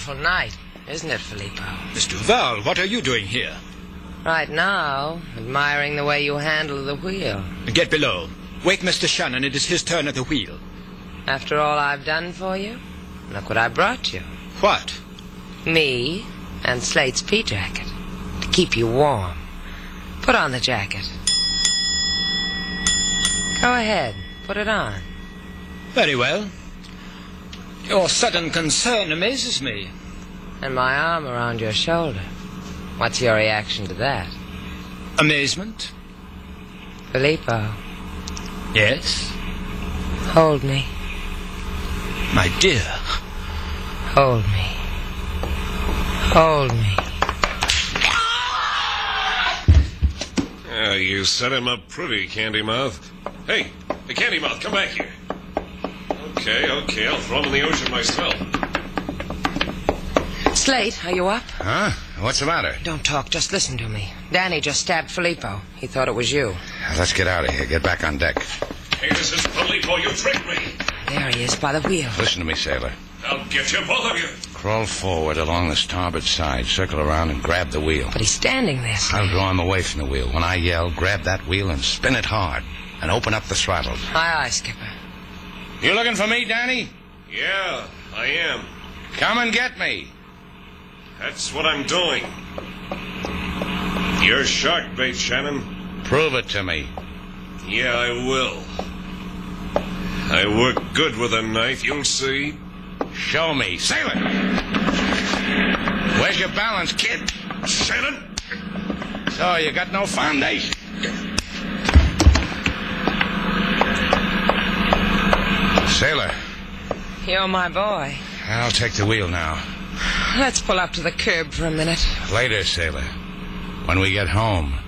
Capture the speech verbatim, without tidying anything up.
awful night, isn't it, Filippo? Miss Duval, what are you doing here? Right now, admiring the way you handle the wheel. Get below. Wake Mister Shannon. It is his turn at the wheel. After all I've done for you, look what I brought you. What? Me and Slate's pea jacket. To keep you warm. Put on the jacket. Go ahead. Put it on. Very well. Your sudden concern amazes me. And my arm around your shoulder. What's your reaction to that? Amazement. Filippo. Yes? Hold me. My dear. Hold me. Hold me. Yeah, you set him up pretty, Candy Mouth. Hey, hey, Candy Mouth, come back here. Okay, okay, I'll throw him in the ocean myself. Slate, are you up? Huh? What's the matter? Don't talk, just listen to me. Danny just stabbed Filippo. He thought it was you. Let's get out of here. Get back on deck. Hey, this is Filippo. You tricked me. There he is, by the wheel. Listen to me, sailor. I'll get you, both of you. Crawl forward along the starboard side, circle around and grab the wheel. But he's standing there, Slate. I'll draw him away from the wheel. When I yell, grab that wheel and spin it hard. And open up the throttle. Aye, aye, Skipper. You looking for me, Danny? Yeah, I am. Come and get me. That's what I'm doing. You're shark bait, Shannon. Prove it to me. Yeah, I will. I work good with a knife, you'll see. Show me. Sailor! Where's your balance, kid? Shannon! So, you got no foundation. Sailor. You're my boy. I'll take the wheel now. Let's pull up to the curb for a minute. Later, sailor. When we get home.